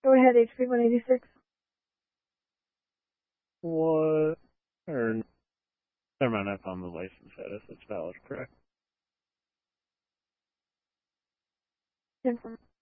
Go ahead, HP 186. What? Or, never mind, I found the license status. It's valid, correct? Confirm.